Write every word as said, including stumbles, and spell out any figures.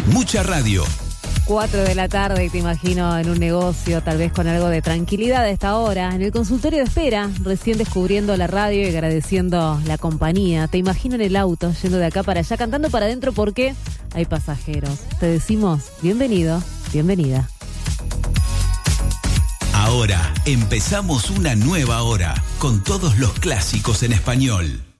Mucha radio. Cuatro de la tarde y te imagino en un negocio, tal vez con algo de tranquilidad a esta hora, en el consultorio de espera, recién descubriendo la radio y agradeciendo la compañía. Te imagino en el auto, yendo de acá para allá, cantando para adentro porque hay pasajeros. Te decimos, bienvenido, bienvenida. Ahora empezamos una nueva hora con todos los clásicos en español.